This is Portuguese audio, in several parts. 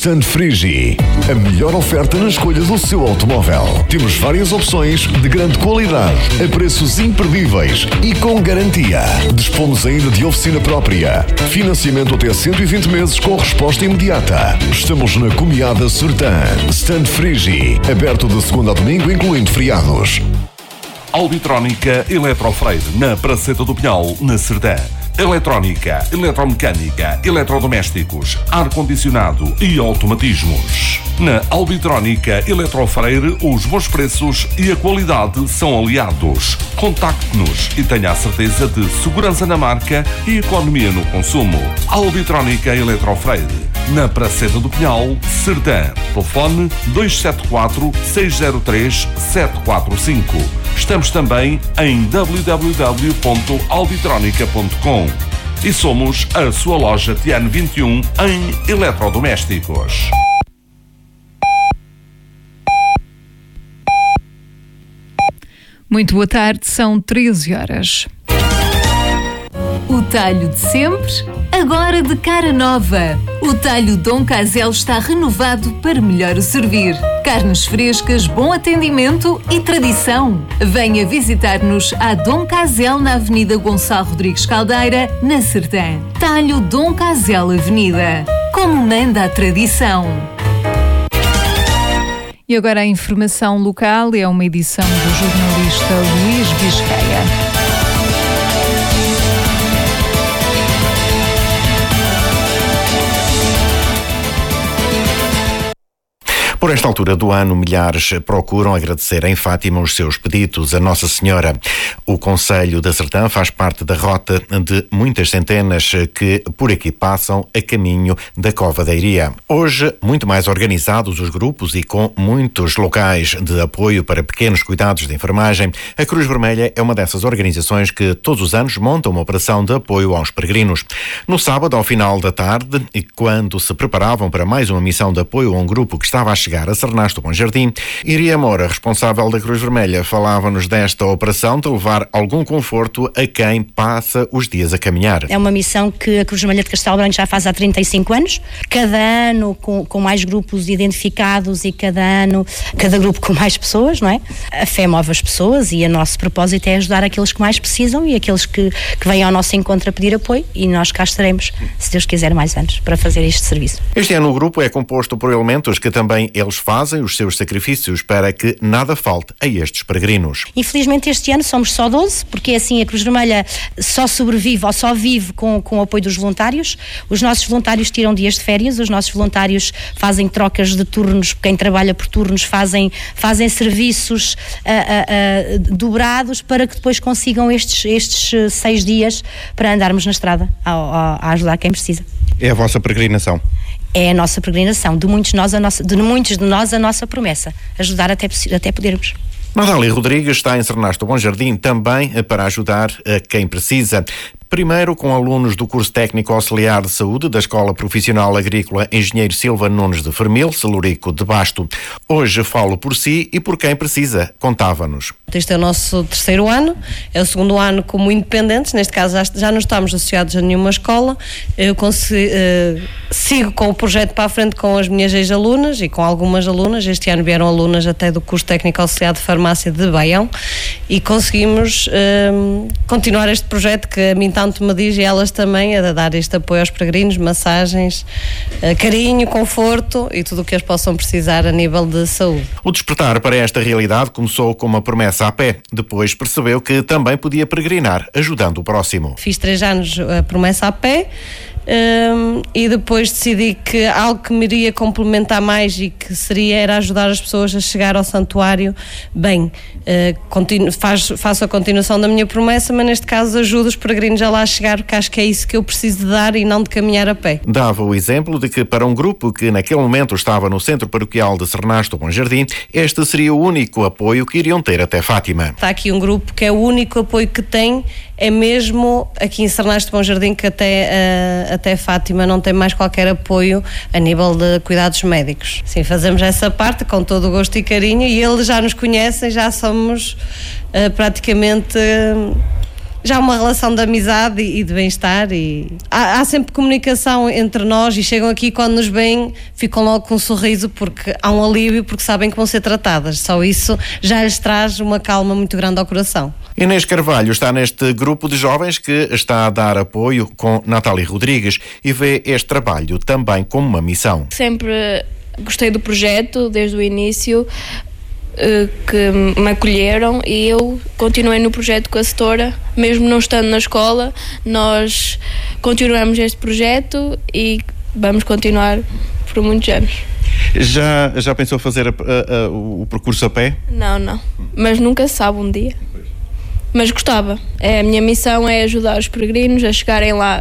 Stand Frigi, a melhor oferta na escolha do seu automóvel. Temos várias opções de grande qualidade, a preços imperdíveis e com garantia. Dispomos ainda de oficina própria. Financiamento até 120 meses com resposta imediata. Estamos na Comiada Sertã. Stand Frigi, aberto de segunda a domingo, incluindo feriados. Albitrónica Eletrofreire, na Praceta do Pinhal, na Sertã. Eletrónica, eletromecânica, eletrodomésticos, ar-condicionado e automatismos. Na Albitrónica Eletrofreire, os bons preços e a qualidade são aliados. Contacte-nos e tenha a certeza de segurança na marca e economia no consumo. Albitrónica Eletrofreire, na Praceta do Pinhal, Sertã. Telefone 274-603-745. Estamos também em www.albitronica.com e somos a sua loja Tiano 21 em eletrodomésticos. Muito boa tarde, são 13 horas. O talho de sempre, agora de cara nova. O talho Dom Casel está renovado para melhor o servir. Carnes frescas, bom atendimento e tradição. Venha visitar-nos à Dom Casel na Avenida Gonçalo Rodrigues Caldeira, na Sertã. Talho Dom Casel Avenida. Como manda a tradição. E agora a informação local é uma edição do jornalista Luís Biscaia. Por esta altura do ano, milhares procuram agradecer em Fátima os seus pedidos a Nossa Senhora. O Concelho da Sertã faz parte da rota de muitas centenas que por aqui passam a caminho da Cova da Iria. Hoje, muito mais organizados os grupos e com muitos locais de apoio para pequenos cuidados de enfermagem, a Cruz Vermelha é uma dessas organizações que todos os anos monta uma operação de apoio aos peregrinos. No sábado, ao final da tarde, e quando se preparavam para mais uma missão de apoio a um grupo que estava a chegar a Sernasto Bom Jardim, Iria Moura, responsável da Cruz Vermelha, falava-nos desta operação de levar algum conforto a quem passa os dias a caminhar. É uma missão que a Cruz Vermelha de Castelo Branco já faz há 35 anos, cada ano com mais grupos identificados e cada grupo com mais pessoas, não é? A fé move as pessoas e o nosso propósito é ajudar aqueles que mais precisam e aqueles que vêm ao nosso encontro a pedir apoio, e nós cá estaremos, se Deus quiser, mais anos para fazer este serviço. Este ano o grupo é composto por elementos que também eles fazem os seus sacrifícios para que nada falte a estes peregrinos. Infelizmente este ano somos só 12, porque assim a Cruz Vermelha só sobrevive ou só vive com o apoio dos voluntários. Os nossos voluntários tiram dias de férias, os nossos voluntários fazem trocas de turnos, quem trabalha por turnos fazem serviços dobrados para que depois consigam estes 6 dias para andarmos na estrada a ajudar quem precisa. É a vossa peregrinação? É a nossa peregrinação, de muitos de nós a nossa promessa, ajudar até podermos. Nadália Rodrigues está em Sernasto Bom Jardim também para ajudar a quem precisa. Primeiro com alunos do curso técnico auxiliar de saúde da Escola Profissional Agrícola Engenheiro Silva Nunes de Fermil, Celurico de Basto. Hoje falo por si e por quem precisa, contava-nos. Este é o nosso 3º ano, é o 2º ano como independentes, neste caso já não estamos associados a nenhuma escola. Eu sigo com o projeto para a frente com as minhas ex-alunas e com algumas alunas. Este ano vieram alunas até do curso técnico auxiliar de farmácia de Baião e conseguimos continuar este projeto que a mim tanto me diz, e elas também, a dar este apoio aos peregrinos, massagens, carinho, conforto e tudo o que eles possam precisar a nível de saúde. O despertar para esta realidade começou com uma promessa a pé. Depois percebeu que também podia peregrinar, ajudando o próximo. Fiz 3 anos a promessa a pé. E depois decidi que algo que me iria complementar mais e que era ajudar as pessoas a chegar ao santuário bem. Faço a continuação da minha promessa, mas neste caso ajudo os peregrinos a lá chegar, porque acho que é isso que eu preciso de dar e não de caminhar a pé. Dava o exemplo de que para um grupo que naquele momento estava no Centro Paroquial de Sernasto Bom Jardim, este seria o único apoio que iriam ter até Fátima. Está aqui um grupo que é o único apoio que tem, é mesmo aqui em Sernasto Bom Jardim, que até Fátima não tem mais qualquer apoio a nível de cuidados médicos. Sim, fazemos essa parte com todo o gosto e carinho, e eles já nos conhecem, já somos praticamente já uma relação de amizade e de bem-estar, e há sempre comunicação entre nós, e chegam aqui quando nos veem, ficam logo com um sorriso, porque há um alívio, porque sabem que vão ser tratadas. Só isso já lhes traz uma calma muito grande ao coração. Inês Carvalho está neste grupo de jovens que está a dar apoio com Natália Rodrigues e vê este trabalho também como uma missão. Sempre gostei do projeto desde o início, que me acolheram, e eu continuei no projeto com a setora, mesmo não estando na escola. Nós continuamos este projeto e vamos continuar por muitos anos. Já pensou fazer o percurso a pé? Não, mas nunca se sabe um dia. Mas gostava. A minha missão é ajudar os peregrinos a chegarem lá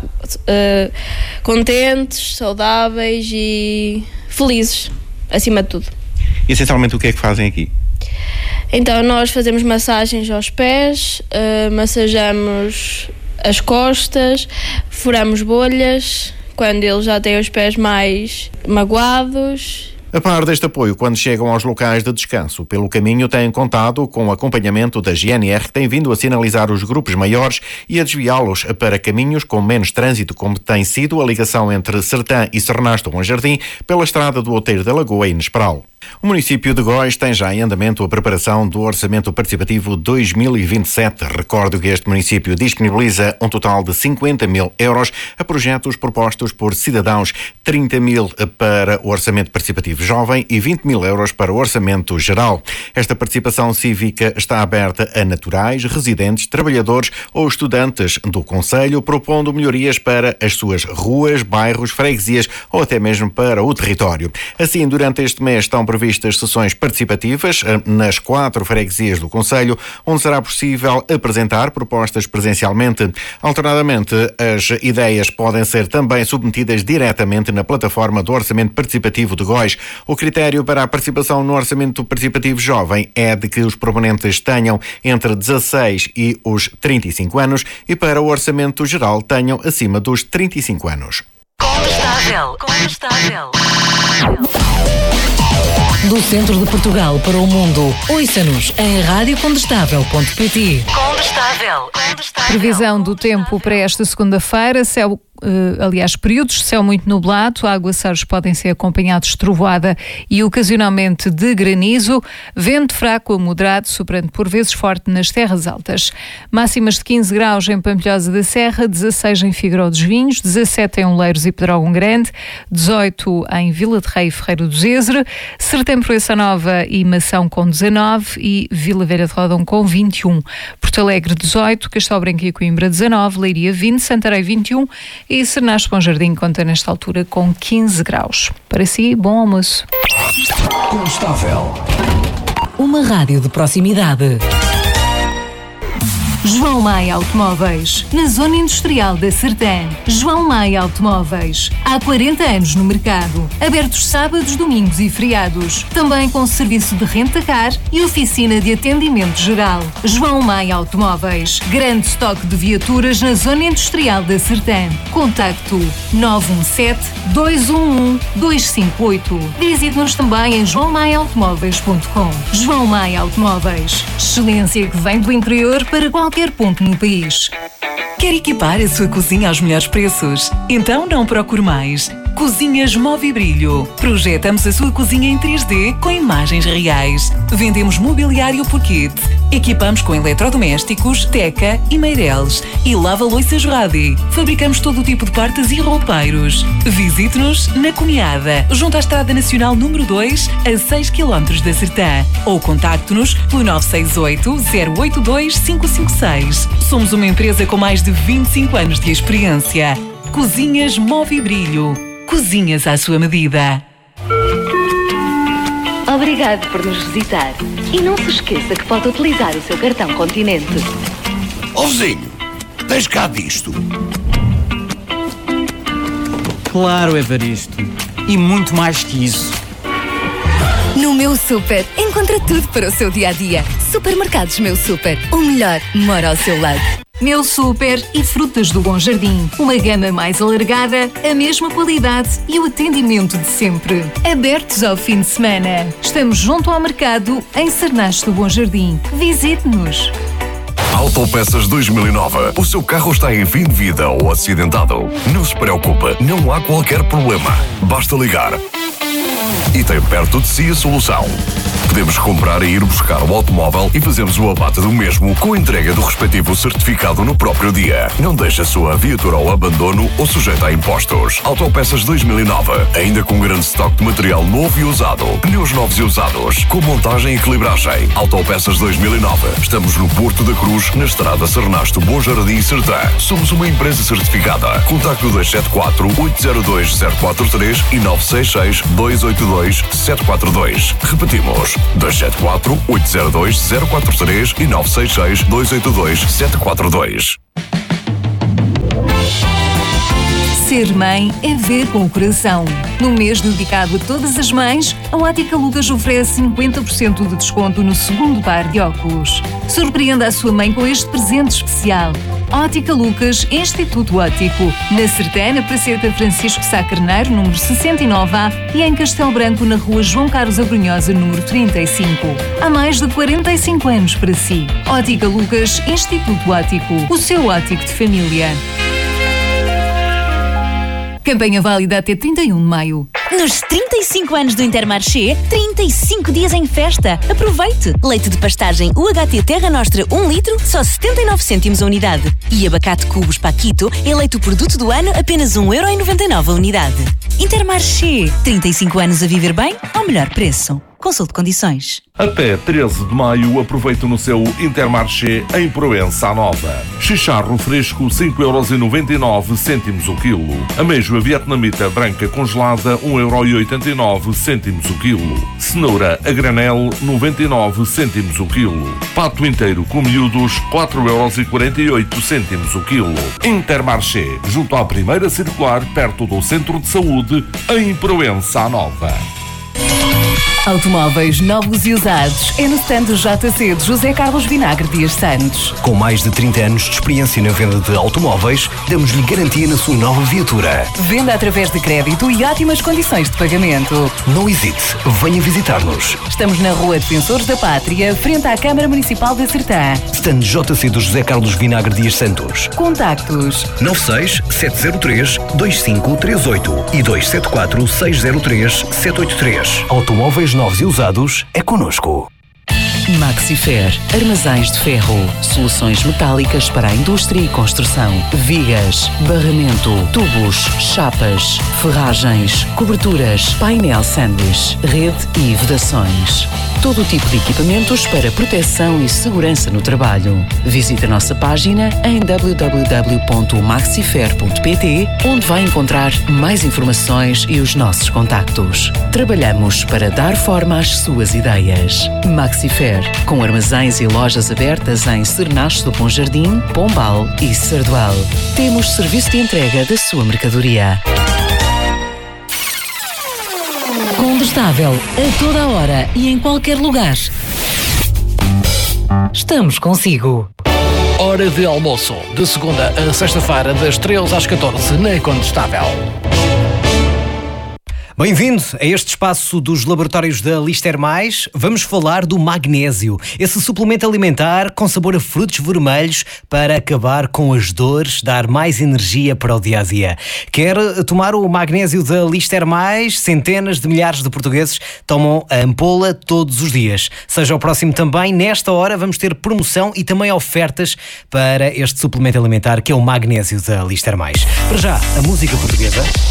contentes, saudáveis e felizes, acima de tudo. E essencialmente o que é que fazem aqui? Então nós fazemos massagens aos pés, massajamos as costas, furamos bolhas quando eles já têm os pés mais magoados. A par deste apoio, quando chegam aos locais de descanso, pelo caminho têm contado com o acompanhamento da GNR, que tem vindo a sinalizar os grupos maiores e a desviá-los para caminhos com menos trânsito, como tem sido a ligação entre Sertã e Sernasto Bom Jardim, pela estrada do Outeiro da Lagoa e Nesperal. O município de Góis tem já em andamento a preparação do Orçamento Participativo 2027. Recordo que este município disponibiliza um total de 50 mil euros a projetos propostos por cidadãos, 30 mil para o Orçamento Participativo Jovem e 20 mil euros para o Orçamento Geral. Esta participação cívica está aberta a naturais, residentes, trabalhadores ou estudantes do concelho, propondo melhorias para as suas ruas, bairros, freguesias ou até mesmo para o território. Assim, durante este mês estão previstas sessões participativas nas 4 freguesias do concelho, onde será possível apresentar propostas presencialmente. Alternadamente, as ideias podem ser também submetidas diretamente na plataforma do Orçamento Participativo de Góis. O critério para a participação no Orçamento Participativo Jovem é de que os proponentes tenham entre 16 e os 35 anos e para o Orçamento Geral tenham acima dos 35 anos. Condestável. Do centro de Portugal para o mundo, ouça-nos em radiocondestável.pt. Previsão do tempo para esta segunda-feira: céu, períodos de céu muito nublado, aguaceiros podem ser acompanhados de trovoada e ocasionalmente de granizo, vento fraco a moderado, soprando por vezes forte nas terras altas. Máximas de 15 graus em Pampilhosa da Serra, 16 em Figueiró dos Vinhos, 17 em Oleiros e Pedrógão Grande, 18 em Vila de Rei e Ferreiro do Zézere, Sertã, Proença Nova e Mação com 19 e Vila Velha de Rodão com 21. Porto Alegre 18, Castelo Branco e Coimbra 19, Leiria 20, Santarém 21 e Sernasto Bom Jardim conta nesta altura com 15 graus. Para si, bom almoço. Condestável. Uma rádio de proximidade. João Maia Automóveis, na Zona Industrial da Sertã. João Maia Automóveis, há 40 anos no mercado. Abertos sábados, domingos e feriados. Também com serviço de renta-car e oficina de atendimento geral. João Maia Automóveis, grande estoque de viaturas na Zona Industrial da Sertã. Contacto 917-211-258. Visite-nos também em joaomaiaautomóveis.com. João Maia Automóveis, excelência que vem do interior para qualquer ponto no país. Quer equipar a sua cozinha aos melhores preços? Então não procure mais. Cozinhas Movibrilho. Projetamos a sua cozinha em 3D com imagens reais. Vendemos mobiliário por kit. Equipamos com eletrodomésticos, Teca e Meireles. E lava-loiças Radi. Fabricamos todo o tipo de portas e roupeiros. Visite-nos na Cunhada, junto à Estrada Nacional número 2, a 6 km da Sertã. Ou contacte-nos pelo 968-082-556. Somos uma empresa com mais de 25 anos de experiência. Cozinhas Movibrilho. Cozinhas à sua medida. Obrigado por nos visitar. E não se esqueça que pode utilizar o seu cartão Continente. Ó vizinho, tens cá disto? Claro, Evaristo. E muito mais que isso. No Meu Super, encontra tudo para o seu dia-a-dia. Supermercados Meu Super. O melhor mora ao seu lado. Meu Super e Frutas do Bom Jardim. Uma gama mais alargada, a mesma qualidade e o atendimento de sempre. Abertos ao fim de semana. Estamos junto ao mercado em Sernasto do Bom Jardim. Visite-nos. Autopeças 2009. O seu carro está em fim de vida ou acidentado? Não se preocupe, não há qualquer problema. Basta ligar. E tem perto de si a solução. Podemos comprar e ir buscar o automóvel e fazemos o abate do mesmo com a entrega do respectivo certificado no próprio dia. Não deixe a sua viatura ao abandono ou sujeita a impostos. Autopeças 2009. Ainda com grande estoque de material novo e usado. Pneus novos e usados. Com montagem e equilibragem. Autopeças 2009. Estamos no Porto da Cruz, na estrada Sernasto, Bom Jardim e Sertã. Somos uma empresa certificada. Contacte o 274-802-043 e 966-282-742. Repetimos. 274-802-043 e 966-282-742. Ser mãe é ver com o coração. No mês dedicado a todas as mães, a Ótica Lucas oferece 50% de desconto no segundo par de óculos. Surpreenda a sua mãe com este presente especial. Ótica Lucas, Instituto Óptico, na Sertã, na Praceta Francisco Sá Carneiro, número 69A, e em Castelo Branco, na rua João Carlos Abrunhosa, número 35. Há mais de 45 anos para si. Ótica Lucas, Instituto Óptico, o seu óptico de família. Campanha válida até 31 de maio. Nos 35 anos do Intermarché, 35 dias em festa. Aproveite! Leite de pastagem UHT Terra Nostra 1 litro, só 79 cêntimos a unidade. E abacate Cubos Paquito, eleito o produto do ano, apenas 1,99€ a unidade. Intermarché, 35 anos a viver bem ao melhor preço. Consulte condições. Até 13 de maio, aproveite no seu Intermarché em Proença Nova. Chicharro fresco, 5,99€ o quilo. Ameijoa vietnamita branca congelada, 1,89€ o quilo. Cenoura a granel, 99 cêntimos o quilo. Pato inteiro com miúdos, 4,48€ o quilo. Intermarché, junto à primeira circular, perto do Centro de Saúde, em Proença Nova. Automóveis novos e usados é no stand do JC de José Carlos Vinagre Dias Santos. Com mais de 30 anos de experiência na venda de automóveis, damos-lhe garantia na sua nova viatura. Venda através de crédito e ótimas condições de pagamento. Não hesite, venha visitar-nos. Estamos na Rua Defensores da Pátria, frente à Câmara Municipal da Sertã. Stand JC do José Carlos Vinagre Dias Santos. Contactos 96-703-2538 e 274-603-783. Automóveis novos e usados é connosco. Maxifer, armazéns de ferro, soluções metálicas para a indústria e construção, vigas, barramento, tubos, chapas, ferragens, coberturas, painel sanduíche, rede e vedações. Todo o tipo de equipamentos para proteção e segurança no trabalho. Visite a nossa página em www.maxifer.pt, onde vai encontrar mais informações e os nossos contactos. Trabalhamos para dar forma às suas ideias. Maxifer, com armazéns e lojas abertas em Sernacho do Bom Jardim, Pombal e Sardual. Temos serviço de entrega da sua mercadoria. Condestável, a toda a hora e em qualquer lugar. Estamos consigo. Hora de almoço, de segunda a sexta-feira, das 13 às 14, na Condestável. Bem-vindo a este espaço dos laboratórios da Lister Mais. Vamos falar do magnésio, esse suplemento alimentar com sabor a frutos vermelhos para acabar com as dores, dar mais energia para o dia-a-dia. Quer tomar o magnésio da Lister Mais? Centenas de milhares de portugueses tomam a ampola todos os dias. Seja o próximo também. Nesta hora vamos ter promoção e também ofertas para este suplemento alimentar que é o magnésio da Lister Mais. Para já, a música portuguesa.